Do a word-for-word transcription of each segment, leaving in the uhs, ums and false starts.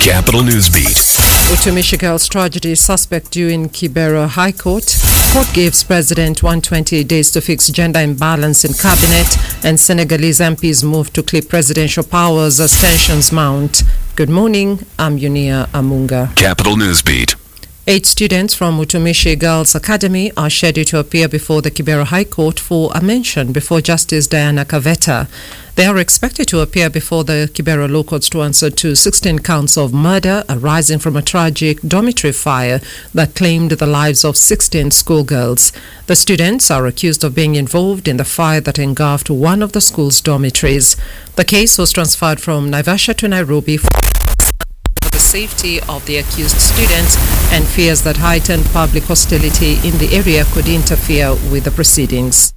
Capital Newsbeat. Utumishi girls tragedy suspect due in Kibera High Court. Court gives President one hundred twenty days to fix gender imbalance in cabinet, and Senegalese M Ps move to clip presidential powers as tensions mount. Good morning, I'm Yunia Amunga. Capital Newsbeat. Eight students from Utumishi Girls Academy are scheduled to appear before the Kibera High Court for a mention before Justice Diana Kaveta. They are expected to appear before the Kibera Law Courts to answer to sixteen counts of murder arising from a tragic dormitory fire that claimed the lives of sixteen schoolgirls. The students are accused of being involved in the fire that engulfed one of the school's dormitories. The case was transferred from Naivasha to Nairobi for the safety of the accused students and fears that heightened public hostility in the area could interfere with the proceedings.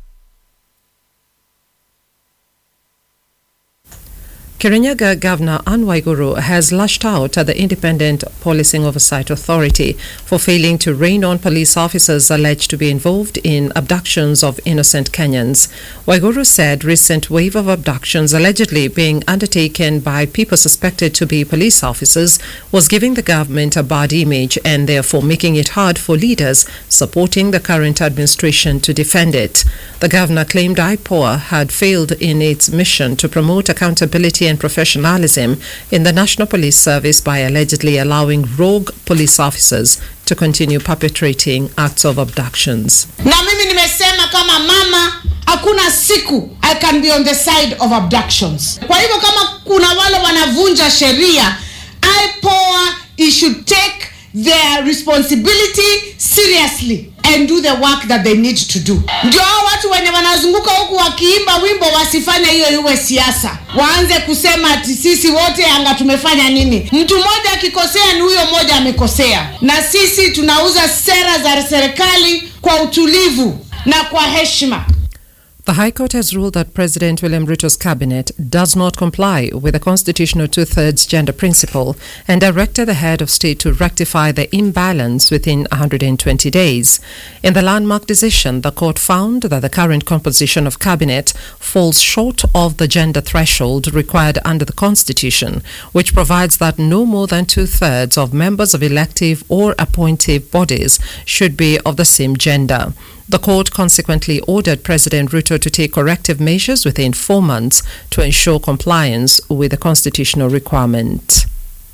Kirinyaga Governor Anne Waiguru has lashed out at the Independent Policing Oversight Authority for failing to rein on police officers alleged to be involved in abductions of innocent Kenyans. Waiguru said recent wave of abductions allegedly being undertaken by people suspected to be police officers was giving the government a bad image and therefore making it hard for leaders supporting the current administration to defend it. The governor claimed I P O A had failed in its mission to promote accountability and professionalism in the National Police Service by allegedly allowing rogue police officers to continue perpetrating acts of abductions. Na mimi nimesema kama mama hakuna siku I can be on the side of abductions. Kwa hivyo kama kuna wale wanavunja sheria, I P O A it should take their responsibility seriously and do the work that they need to do. Ndio watu wenye wanazunguka huku wakiimba wimbo wasifanye hiyo iwe siasa. Waanze kusema ati sisi wote anga tumefanya nini. Mtu mmoja akikosea ni huyo mmoja amekosea. Na sisi tunauza sera za serikali kwa utulivu na kwa heshima. The High Court has ruled that President William Ruto's cabinet does not comply with the constitutional two-thirds gender principle and directed the head of state to rectify the imbalance within one hundred twenty days. In the landmark decision, the court found that the current composition of cabinet falls short of the gender threshold required under the constitution, which provides that no more than two-thirds of members of elective or appointive bodies should be of the same gender. The court consequently ordered President Ruto to take corrective measures within four months to ensure compliance with the constitutional requirement.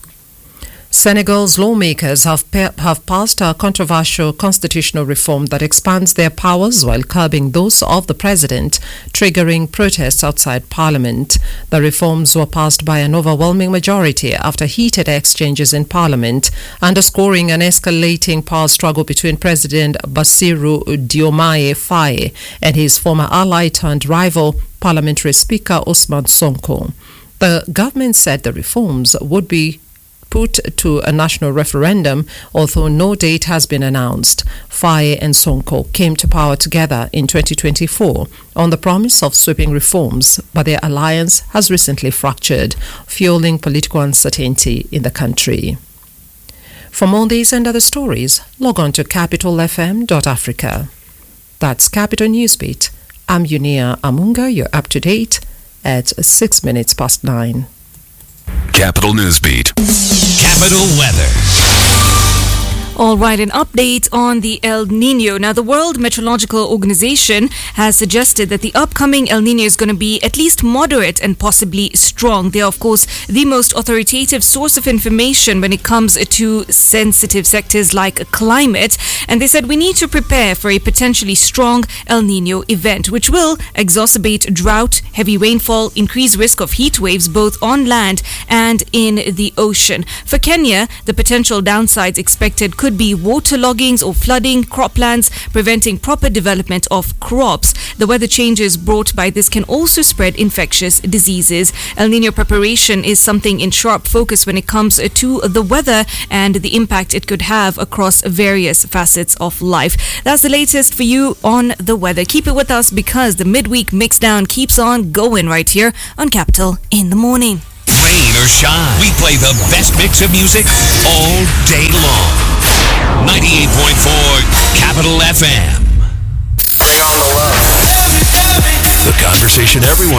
Senegal's lawmakers have, pa- have passed a controversial constitutional reform that expands their powers while curbing those of the president, triggering protests outside parliament. The reforms were passed by an overwhelming majority after heated exchanges in parliament, underscoring an escalating power struggle between President Bassirou Diomaye Faye and his former ally turned rival, Parliamentary Speaker Ousmane Sonko. The government said the reforms would be put to a national referendum, although no date has been announced. Faye and Sonko came to power together in twenty twenty-four on the promise of sweeping reforms, but their alliance has recently fractured, fueling political uncertainty in the country. For more on these and other stories, log on to capital f m dot africa. That's Capital Newsbeat. I'm Yunia Amunga. You're up to date at six minutes past nine. Capital Newsbeat. Capital Weather. All right, an update on the El Nino. Now, the World Meteorological Organization has suggested that the upcoming El Nino is going to be at least moderate and possibly strong. They are, of course, the most authoritative source of information when it comes to sensitive sectors like climate. And they said we need to prepare for a potentially strong El Nino event, which will exacerbate drought, heavy rainfall, increase risk of heat waves both on land and in the ocean. For Kenya, the potential downsides expected could be waterloggings or flooding croplands, preventing proper development of crops. The weather changes brought by this can also spread infectious diseases. El Nino preparation is something in sharp focus when it comes to the weather and the impact it could have across various facets of life. That's the latest for you on the weather. Keep it with us because the midweek mixdown keeps on going right here on Capital in the Morning. Rain or shine, we play the best mix of music all day long. ninety-eight point four Capital F M. Bring on the love. The conversation everyone